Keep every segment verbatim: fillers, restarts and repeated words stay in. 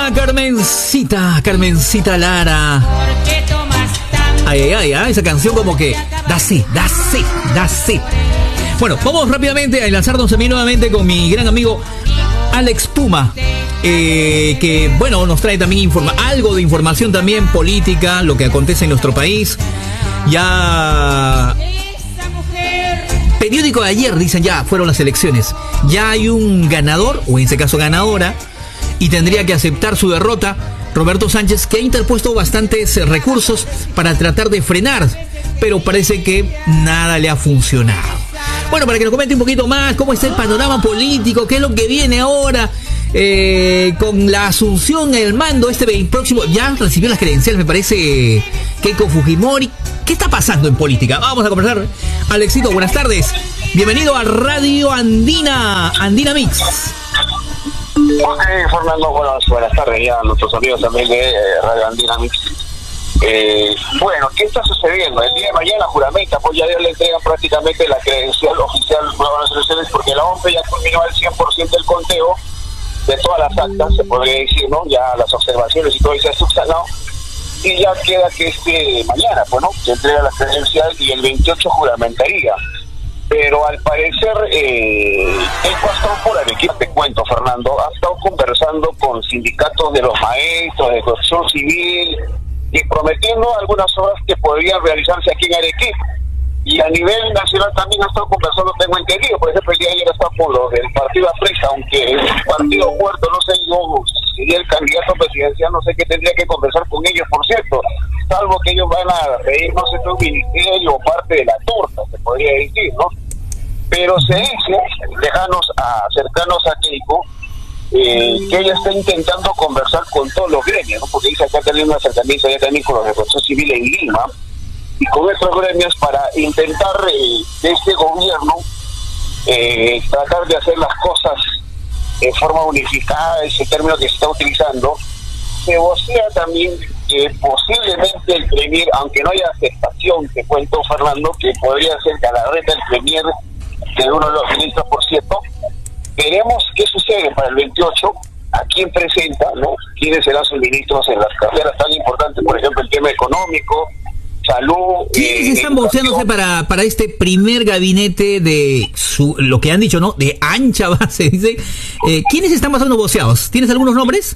para Carmencita, Carmencita Lara. Ay, ay, ay, ay, esa canción como que da sí, da sí, da sí. Bueno, vamos rápidamente a enlazarnos a mí nuevamente con mi gran amigo Alex Puma, eh, que bueno, nos trae también informa algo de información también política, lo que acontece en nuestro país. Ya periódico de ayer dicen ya fueron las elecciones, ya hay un ganador o en ese caso ganadora y tendría que aceptar su derrota Roberto Sánchez, que ha interpuesto bastantes recursos para tratar de frenar, pero parece que nada le ha funcionado. Bueno, para que nos comente un poquito más cómo está el panorama político, qué es lo que viene ahora eh, con la asunción en el mando este próximo, ya recibió las credenciales, me parece, Keiko Fujimori. ¿Qué está pasando en política? Vamos a conversar. Alexito, buenas tardes. Bienvenido a Radio Andina, Andina Mix. Ok, Fernando, buenas, buenas tardes ya a nuestros amigos también de eh, Radio Andina Mix. Eh, bueno, ¿qué está sucediendo? El día de mañana juramenta, pues ya le entregan prácticamente la credencial oficial para las elecciones, porque la O M P ya culminó el cien por ciento del conteo de todas las actas, se podría decir, ¿no? Ya las observaciones y todo eso se ha subsanado. Y ya queda que este mañana, pues, ¿no? Se entrega la credencial y el veintiocho juramentaría. Pero al parecer, eh, el pastor por Arequipa, te cuento, Fernando, ha estado conversando con sindicatos de los maestros, de construcción civil, y prometiendo algunas obras que podrían realizarse aquí en Arequipa. Y a nivel nacional también ha estado conversando, tengo entendido. Por ejemplo, el día de ayer está por los del partido Aprisa, aunque el partido muerto, no sé yo, si el candidato presidencial, no sé qué tendría que conversar con ellos, por cierto, salvo que ellos van a pedir, no sé, un ministerio o parte de la torta, se podría decir, ¿no? Pero se dice, lejanos a, cercanos a Keiko, eh, que ella está intentando conversar con todos los gremios, ¿no? Porque dice acá teniendo un acercamiento ya también con los de Protección Civil en Lima, y con estos gremios para intentar eh, de este gobierno eh, tratar de hacer las cosas de forma unificada, ese término que se está utilizando. Se vocea también que posiblemente el premier, aunque no haya aceptación, te cuento, Fernando, que podría ser Galarreta el premier de uno de los ministros, por cierto. Veremos qué sucede para el veintiocho, a quién presenta, ¿no? Quiénes serán sus ministros en las carreras tan importantes, por ejemplo, el tema económico, salud. ¿Quiénes eh, están voceándose para, para este primer gabinete de su, lo que han dicho, ¿no? De ancha base, dice. Eh, ¿Quiénes están más o menos voceados? ¿Tienes algunos nombres?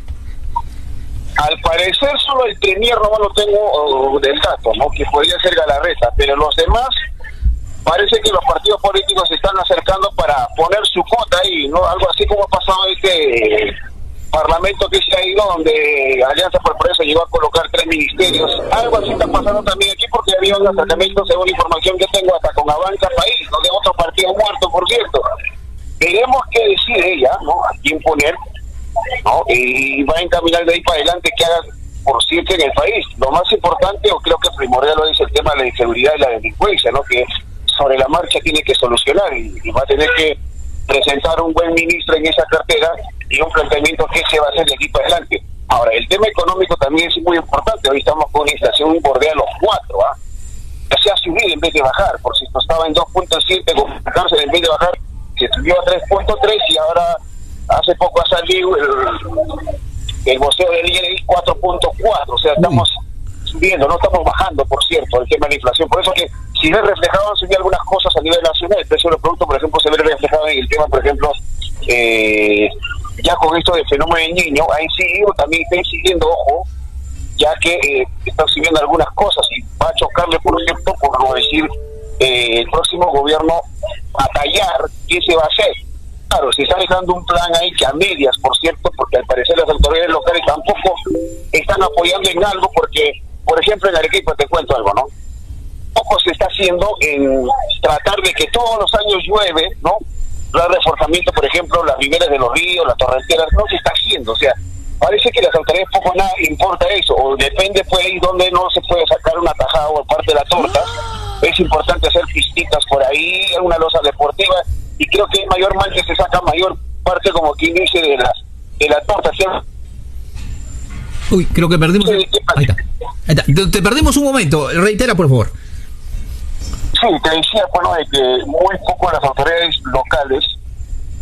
Al parecer solo el premier no lo tengo uh, del dato, ¿no? Que podría ser Galarreta, pero los demás parece que los partidos políticos se están acercando para poner su cuota ahí, ¿no? Algo así como ha pasado este parlamento que se ha ido, donde Alianza por el Progreso llegó a colocar tres ministerios. Algo así está pasando también aquí, porque había un acercamiento, según la información que tengo, hasta con Avanza País, ¿no? De otro partido muerto, por cierto. Veremos qué decide ella, ¿no? A quién poner, ¿no? Y va a encaminar de ahí para adelante que haga, por cierto, en el país. Lo más importante, o creo que primordial, lo es el tema de la inseguridad y la delincuencia, ¿no? Que sobre la marcha tiene que solucionar, y, y va a tener que presentar un buen ministro en esa cartera y un planteamiento que se va a hacer de aquí para adelante. Ahora, el tema económico también es muy importante. Hoy estamos con una inflación bordea los cuatro, ¿ah? Ya se ha subido en vez de bajar. Por si esto estaba en dos punto siete, con cárcel, en vez de bajar, se subió a tres punto tres, y ahora hace poco ha salido el, el voceo de I N I cuatro punto cuatro. O sea, estamos subiendo, no estamos bajando, por cierto, el tema de la inflación. Por eso que si ve reflejado, se ve algunas cosas a nivel nacional. El precio de los productos, por ejemplo, se ve reflejado en el tema, por ejemplo, eh, ya con esto del fenómeno del niño, ha incidido, también está incidiendo, ojo, ya que eh, está subiendo algunas cosas y va a chocarle, por ejemplo, por no decir, eh, el próximo gobierno a tallar qué se va a hacer. Claro, se está dejando un plan ahí que a medias, por cierto, porque al parecer las autoridades locales tampoco están apoyando en algo, porque, por ejemplo, en Arequipa, te cuento algo, ¿no? Poco se está haciendo en tratar de que todos los años llueve, ¿no? El reforzamiento, por ejemplo, las riberas de los ríos, las torrenteras, no se está haciendo. O sea, parece que las autoridades poco nada importa eso, o depende pues ahí donde no se puede sacar una tajada o parte de la torta. Es importante hacer pistitas por ahí, una losa deportiva, y creo que el mayor mal que se saca mayor parte, como quien dice, de la, de la torta, ¿sí? Uy, creo que perdimos. Ahí está. Ahí está. Te, te perdimos un momento, reitera por favor. Sí, te decía, bueno, de que muy poco las autoridades locales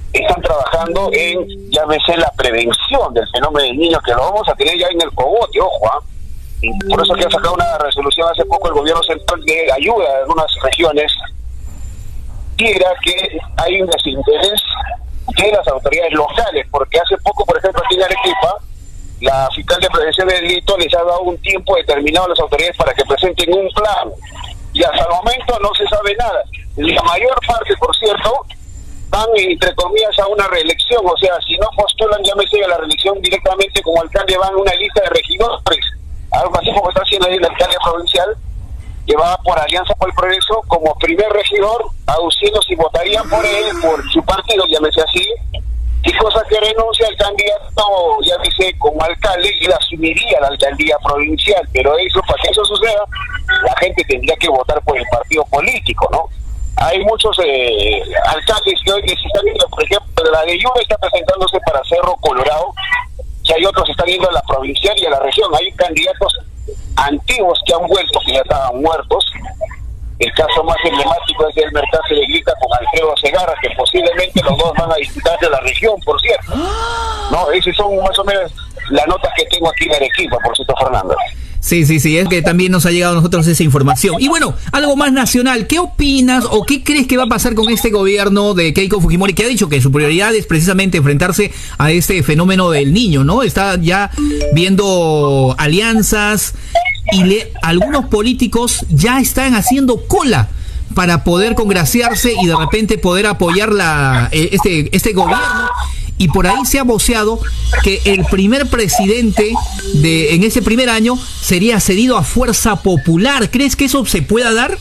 están trabajando en, llámese, la prevención del fenómeno del niño, que lo vamos a tener ya en el cogote, ojo, ¿ah? Y por eso que ha sacado una resolución hace poco el gobierno central de ayuda a algunas regiones, quiera que hay un desinterés de las autoridades locales, porque hace poco, por ejemplo, aquí en Arequipa, la fiscal de prevención del delito les ha dado un tiempo determinado a las autoridades para que presenten un plan, y hasta el momento no se sabe nada. La mayor parte, por cierto, van, entre comillas, a una reelección, o sea, si no postulan, llámese a la reelección directamente como alcalde, van a una lista de regidores, algo así como está haciendo ahí el alcalde provincial, que va por Alianza por el Progreso como primer regidor, aduciendo si votarían por él, por su partido, llámese así, y cosa que renuncia al candidato, llámese como alcalde, y asumiría la alcaldía provincial. Pero eso, para que eso suceda, la gente tendría que votar por el partido político, ¿no? Hay muchos eh, alcaldes que hoy se están viendo, por ejemplo, la de Yuma está presentándose para Cerro Colorado, y hay otros que están yendo a la provincial y a la región. Hay candidatos antiguos que han vuelto, que ya estaban muertos. El caso más emblemático es el Mercase de Glica con Alfredo Segarra, que posiblemente los dos van a disputarse la región, por cierto. No, esas son más o menos las notas que tengo aquí en Arequipa, por cierto, Fernando. Sí, sí, sí, es que también nos ha llegado a nosotros esa información. Y bueno, algo más nacional, ¿qué opinas o qué crees que va a pasar con este gobierno de Keiko Fujimori, que ha dicho que su prioridad es precisamente enfrentarse a este fenómeno del niño, ¿no? Está ya viendo alianzas y le, algunos políticos ya están haciendo cola para poder congraciarse y de repente poder apoyar la, este, este gobierno. Y por ahí se ha voceado que el primer presidente de en ese primer año sería cedido a Fuerza Popular. ¿Crees que eso se pueda dar?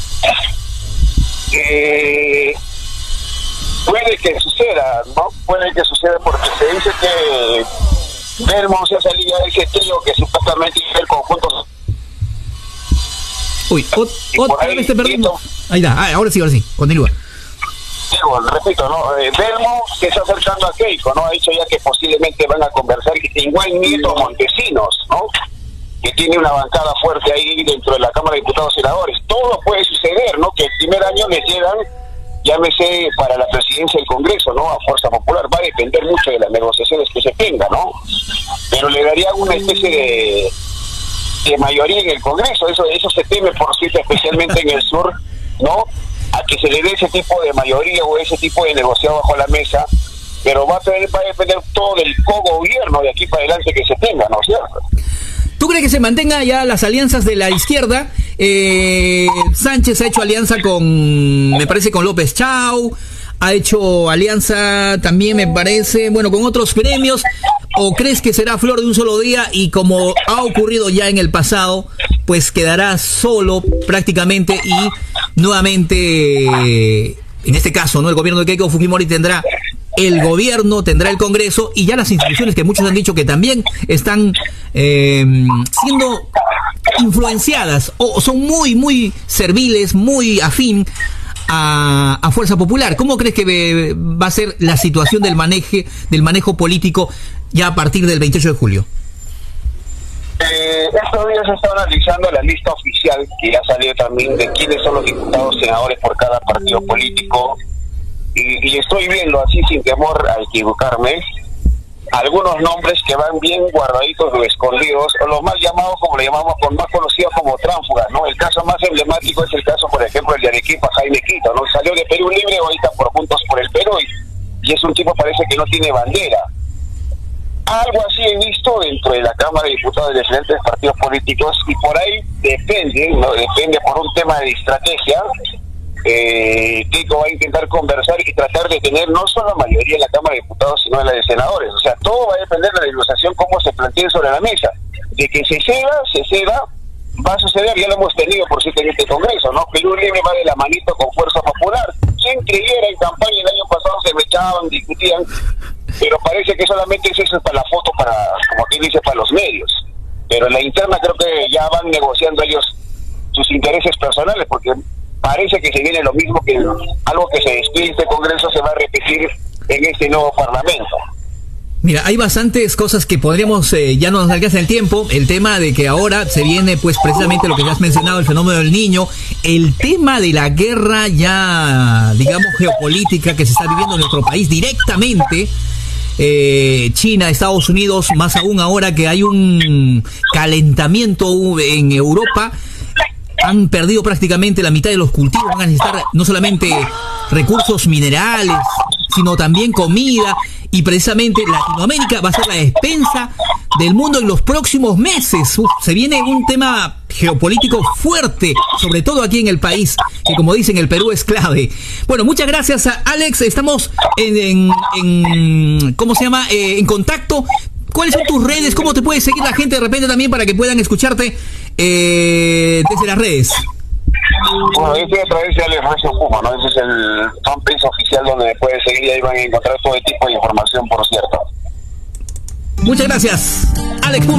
Eh, puede que suceda, ¿no? Puede que suceda porque se dice que Belmont se ha salido de ese trío que supuestamente es el conjunto. Uy, otra vez te perdí. Ahí está, ah, ahora sí, ahora sí, continúa. Digo, repito, ¿no? Eh, Belmo se está acercando a Keiko, ¿no? Ha dicho ya que posiblemente van a conversar, igual Nieto Montesinos, ¿no? Que tiene una bancada fuerte ahí dentro de la Cámara de Diputados y Senadores. Todo puede suceder, ¿no? Que el primer año le llegan, llámese para la presidencia del Congreso, ¿no? A Fuerza Popular. Va a depender mucho de las negociaciones que se tenga, ¿no? Pero le daría una especie de, de mayoría en el Congreso. Eso, eso se teme, por cierto, especialmente en el sur, ¿no? A que se le dé ese tipo de mayoría o ese tipo de negociado bajo la mesa, pero va a, tener, va a depender todo del cogobierno de aquí para adelante que se tenga, ¿no es cierto? ¿Tú crees que se mantenga ya las alianzas de la izquierda? Eh, Sánchez ha hecho alianza con, me parece, con López Chau, ha hecho alianza también, me parece, bueno, con otros gremios. ¿O crees que será flor de un solo día y, como ha ocurrido ya en el pasado, pues quedará solo prácticamente y nuevamente, en este caso, ¿no? El gobierno de Keiko Fujimori tendrá el gobierno, tendrá el Congreso y ya las instituciones que muchos han dicho que también están eh, siendo influenciadas o son muy, muy serviles, muy afín A, a Fuerza Popular? ¿Cómo crees que va a ser la situación del maneje, del manejo político ya a partir del veintiocho de julio? Eh, estos días se está analizando la lista oficial que ya salió también de quiénes son los diputados senadores por cada partido político, y, y estoy viendo así sin temor a equivocarme algunos nombres que van bien guardaditos o escondidos, o los más llamados, como le llamamos, con más conocidos como tránsfugas, ¿no? El caso más emblemático es el caso, por ejemplo, el de Arequipa, Jaime Quito, ¿no? Salió de Perú Libre, ahorita por Juntos por el Perú, y, y es un tipo, parece que no tiene bandera. Algo así he visto dentro de la Cámara de Diputados de diferentes partidos políticos, y por ahí depende, ¿no? Depende por un tema de estrategia. Eh, Keiko va a intentar conversar y tratar de tener no solo mayoría en la Cámara de Diputados, sino en la de senadores. O sea, todo va a depender de la negociación, cómo se plantee sobre la mesa. De que se ceda, se ceda, va a suceder, ya lo hemos tenido por cierto en este Congreso, ¿no? Perú Libre va de la manito con Fuerza Popular. Quien creyera en campaña el año pasado se me echaban, discutían, pero parece que solamente es eso para la foto, para, como quien dice, para los medios. Pero en la interna creo que ya van negociando ellos sus intereses personales, porque parece que se viene lo mismo, que algo que se despide en este Congreso se va a repetir en este nuevo Parlamento. Mira, hay bastantes cosas que podríamos, eh, ya no nos alcanza el tiempo, el tema de que ahora se viene pues precisamente lo que ya has mencionado, el fenómeno del niño, el tema de la guerra ya, digamos, geopolítica que se está viviendo en nuestro país directamente, eh, China, Estados Unidos, más aún ahora que hay un calentamiento en Europa, han perdido prácticamente la mitad de los cultivos, van a necesitar no solamente recursos minerales, sino también comida, y precisamente Latinoamérica va a ser la despensa del mundo en los próximos meses. Uf, se viene un tema geopolítico fuerte, sobre todo aquí en el país, que como dicen, el Perú es clave. Bueno, muchas gracias a Alex, estamos en, en, en ¿cómo se llama? Eh, en contacto. ¿Cuáles son tus redes? ¿Cómo te puede seguir la gente de repente también para que puedan escucharte eh, desde las redes? Bueno, yo estoy a través de Alex Recio Puma, ¿no? Ese es el fanpage oficial donde me pueden seguir y ahí van a encontrar todo tipo de información, por cierto. Muchas gracias, Alex Puma.